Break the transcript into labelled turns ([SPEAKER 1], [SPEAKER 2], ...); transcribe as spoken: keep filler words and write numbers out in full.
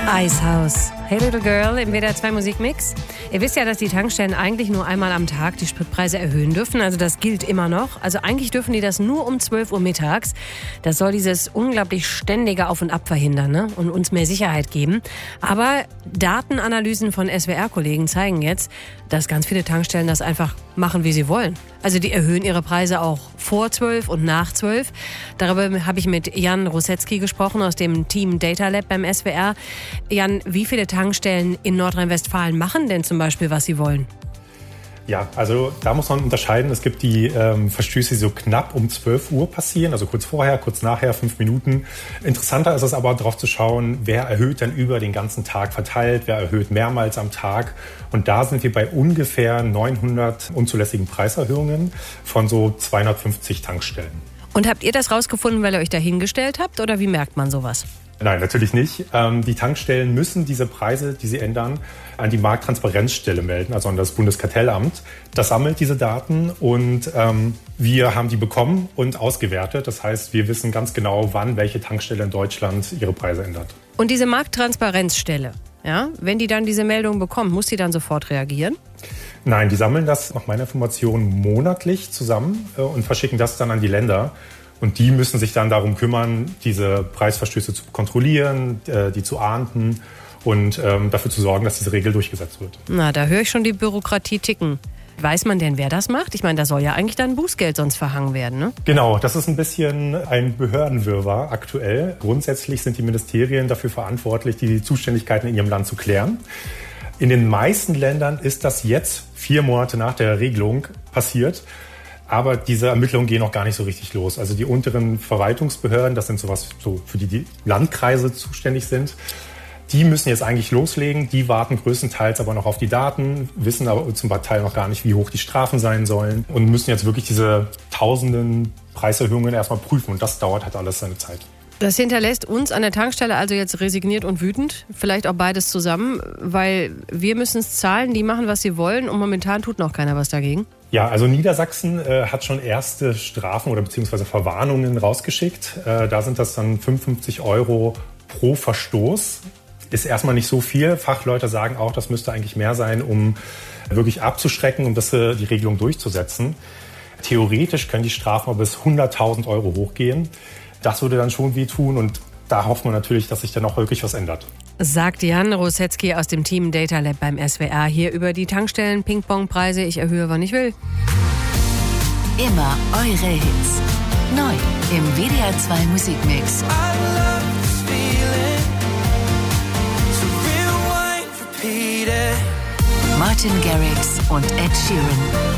[SPEAKER 1] Icehouse. Hey Little Girl im W D R zwei Musikmix. Ihr wisst ja, dass die Tankstellen eigentlich nur einmal am Tag die Spritpreise erhöhen dürfen. Also das gilt immer noch. Also eigentlich dürfen die das nur um zwölf Uhr mittags. Das soll dieses unglaublich ständige Auf und Ab verhindern, ne? Und uns mehr Sicherheit geben. Aber Datenanalysen von S W R-Kollegen zeigen jetzt, dass ganz viele Tankstellen das einfach machen, wie sie wollen. Also die erhöhen ihre Preise auch vor zwölf und nach zwölf. Darüber habe ich mit Jan Rosetzky gesprochen aus dem Team Data Lab beim S W R. Jan, wie viele Tankstellen in Nordrhein-Westfalen machen denn zum Beispiel, was sie wollen?
[SPEAKER 2] Ja, also da muss man unterscheiden. Es gibt die ähm, Verstöße, die so knapp um zwölf Uhr passieren, also kurz vorher, kurz nachher, fünf Minuten. Interessanter ist es aber, darauf zu schauen, wer erhöht denn über den ganzen Tag verteilt, wer erhöht mehrmals am Tag. Und da sind wir bei ungefähr neunhundert unzulässigen Preiserhöhungen von so zweihundertfünfzig Tankstellen.
[SPEAKER 1] Und habt ihr das rausgefunden, weil ihr euch da hingestellt habt, oder wie merkt man sowas?
[SPEAKER 2] Nein, natürlich nicht. Ähm, die Tankstellen müssen diese Preise, die sie ändern, an die Markttransparenzstelle melden, also an das Bundeskartellamt. Das sammelt diese Daten und ähm, wir haben die bekommen und ausgewertet. Das heißt, wir wissen ganz genau, wann welche Tankstelle in Deutschland ihre Preise ändert.
[SPEAKER 1] Und diese Markttransparenzstelle, ja, wenn die dann diese Meldung bekommt, muss die dann sofort reagieren?
[SPEAKER 2] Nein, die sammeln das nach meiner Information monatlich zusammen äh, und verschicken das dann an die Länder. Und die müssen sich dann darum kümmern, diese Preisverstöße zu kontrollieren, äh, die zu ahnden und ähm, dafür zu sorgen, dass diese Regel durchgesetzt wird.
[SPEAKER 1] Na, da höre ich schon die Bürokratie ticken. Weiß man denn, wer das macht? Ich meine, da soll ja eigentlich dann Bußgeld sonst verhangen werden, ne?
[SPEAKER 2] Genau, das ist ein bisschen ein Behördenwirrwarr aktuell. Grundsätzlich sind die Ministerien dafür verantwortlich, die Zuständigkeiten in ihrem Land zu klären. In den meisten Ländern ist das jetzt vier Monate nach der Regelung passiert. Aber diese Ermittlungen gehen noch gar nicht so richtig los. Also die unteren Verwaltungsbehörden, das sind sowas, so für die die Landkreise zuständig sind, die müssen jetzt eigentlich loslegen. Die warten größtenteils aber noch auf die Daten, wissen aber zum Teil noch gar nicht, wie hoch die Strafen sein sollen und müssen jetzt wirklich diese tausenden Preiserhöhungen erstmal prüfen. Und das dauert halt alles seine Zeit.
[SPEAKER 1] Das hinterlässt uns an der Tankstelle also jetzt resigniert und wütend, vielleicht auch beides zusammen, weil wir müssen es zahlen, die machen, was sie wollen und momentan tut noch keiner was dagegen.
[SPEAKER 2] Ja, also Niedersachsen äh, hat schon erste Strafen oder beziehungsweise Verwarnungen rausgeschickt. Äh, da sind das dann fünfundfünfzig Euro pro Verstoß. Ist erstmal nicht so viel. Fachleute sagen auch, das müsste eigentlich mehr sein, um wirklich abzuschrecken, um das, äh, die Regelung durchzusetzen. Theoretisch können die Strafen bis hunderttausend Euro hochgehen. Das würde dann schon wehtun und da hofft man natürlich, dass sich dann auch wirklich was ändert.
[SPEAKER 1] Sagt Jan Rosetzky aus dem Team Data Lab beim S W R hier über die Tankstellen-Ping-Pong-Preise. Ich erhöhe, wann ich will.
[SPEAKER 3] Immer eure Hits. Neu im W D R zwei Musikmix. Martin Garrix und Ed Sheeran.